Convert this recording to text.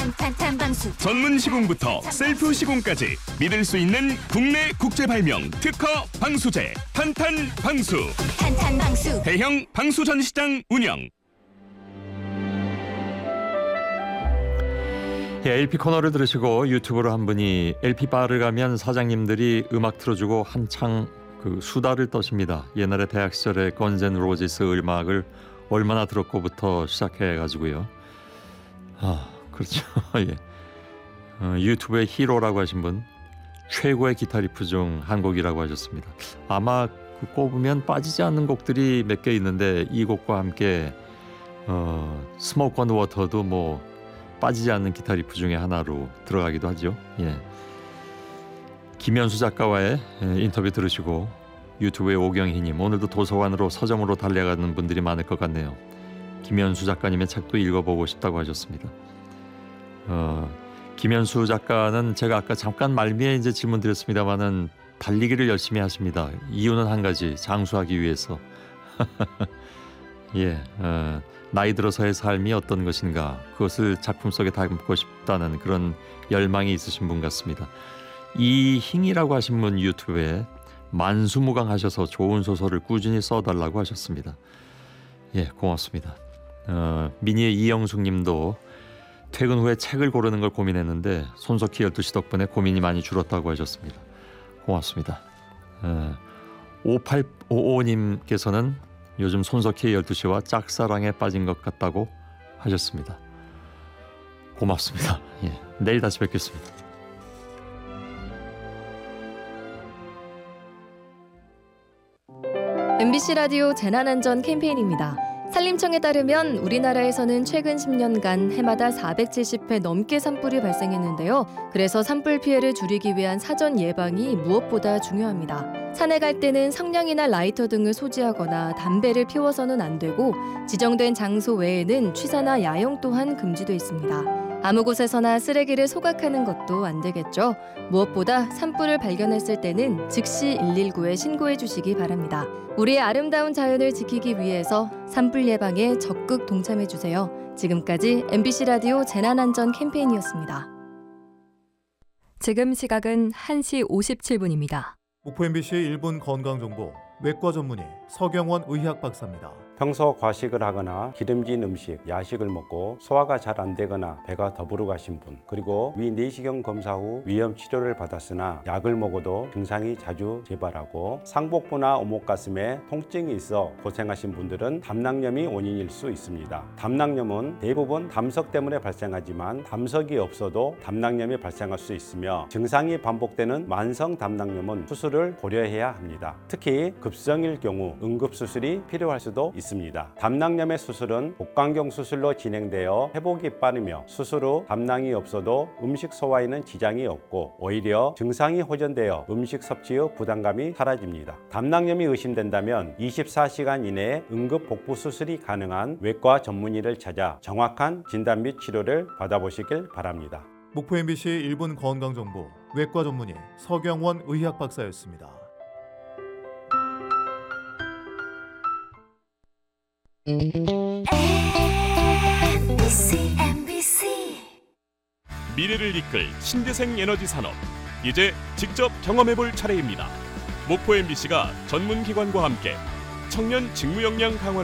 탄탄방수. 전문 시공부터 셀프 시공까지 믿을 수 있는 국내 국제 발명 특허 방수제 탄탄방수. 탄탄방수. 대형 방수 전시장 운영. LP 코너를 들으시고 유튜브로 한 분이 LP 바를 가면 사장님들이 음악 틀어주고 한창 그 수다를 떠십니다. 옛날에 대학 시절에 건젠 로지스 음악을 얼마나 들었고부터 시작해가지고요. 그렇죠. 예. 유튜브의 히로라고 하신 분, 최고의 기타 리프 중 한 곡이라고 하셨습니다. 아마 그 꼽으면 빠지지 않는 곡들이 몇 개 있는데 이 곡과 함께 스모크 온 워터도 뭐 빠지지 않는 기타 리프 중에 하나로 들어가기도 하죠. 예. 김현수 작가와의 인터뷰 들으시고 유튜브의 오경희님, 오늘도 도서관으로 서점으로 달려가는 분들이 많을 것 같네요. 김현수 작가님의 책도 읽어보고 싶다고 하셨습니다. 김현수 작가는 제가 아까 잠깐 말미에 이제 질문드렸습니다만은 달리기를 열심히 하십니다. 이유는 한 가지, 장수하기 위해서. 예, 나이 들어서의 삶이 어떤 것인가, 그것을 작품 속에 담고 싶다는 그런 열망이 있으신 분 같습니다. 이힝이라고 하신 분 유튜브에 만수무강하셔서 좋은 소설을 꾸준히 써달라고 하셨습니다. 예, 고맙습니다. 미니의 이영숙 님도 퇴근 후에 책을 고르는 걸 고민했는데 손석희 12시 덕분에 고민이 많이 줄었다고 하셨습니다. 고맙습니다. 5855님께서는 요즘 손석희의 12시와 짝사랑에 빠진 것 같다고 하셨습니다. 고맙습니다. 예, 내일 다시 뵙겠습니다. MBC 라디오 재난안전 캠페인입니다. 산림청에 따르면 우리나라에서는 최근 10년간 해마다 470회 넘게 산불이 발생했는데요. 그래서 산불 피해를 줄이기 위한 사전 예방이 무엇보다 중요합니다. 산에 갈 때는 성냥이나 라이터 등을 소지하거나 담배를 피워서는 안 되고 지정된 장소 외에는 취사나 야영 또한 금지돼 있습니다. 아무 곳에서나 쓰레기를 소각하는 것도 안 되겠죠. 무엇보다 산불을 발견했을 때는 즉시 119에 신고해 주시기 바랍니다. 우리의 아름다운 자연을 지키기 위해서 산불 예방에 적극 동참해 주세요. 지금까지 MBC 라디오 재난안전 캠페인이었습니다. 지금 시각은 1시 57분입니다. 목포 MBC 1분 건강정보 외과 전문의 서경원 의학 박사입니다. 평소 과식을 하거나 기름진 음식, 야식을 먹고 소화가 잘 안 되거나 배가 더 부르가신 분, 그리고 위내시경 검사 후 위험 치료를 받았으나 약을 먹어도 증상이 자주 재발하고 상복부나 오목가슴에 통증이 있어 고생하신 분들은 담낭염이 원인일 수 있습니다. 담낭염은 대부분 담석 때문에 발생하지만 담석이 없어도 담낭염이 발생할 수 있으며 증상이 반복되는 만성 담낭염은 수술을 고려해야 합니다. 특히 급성일 경우 응급수술이 필요할 수도 있습니다. 담낭염의 수술은 복강경 수술로 진행되어 회복이 빠르며 수술 후 담낭이 없어도 음식 소화에는 지장이 없고 오히려 증상이 호전되어 음식 섭취 후 부담감이 사라집니다. 담낭염이 의심된다면 24시간 이내에 응급 복부 수술이 가능한 외과 전문의를 찾아 정확한 진단 및 치료를 받아보시길 바랍니다. 목포 MBC 1분 건강정보 외과 전문의 서경원 의학 박사였습니다. MBC 미래를 이끌 신재생 에너지 산업, 이제 직접 경험해볼 차례입니다. 목포 MBC가 전문기관과 함께 청년 직무 역량 강화를